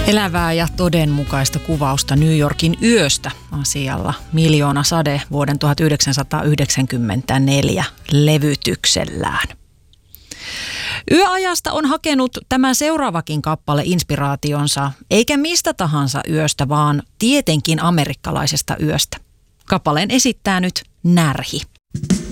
Elävää ja todenmukaista kuvausta New Yorkin yöstä asialla Miljoona sade vuoden 1994 levytyksellään. Yöajasta on hakenut tämä seuraavakin kappale inspiraationsa, eikä mistä tahansa yöstä, vaan tietenkin amerikkalaisesta yöstä. Kappaleen esittää nyt Närhi.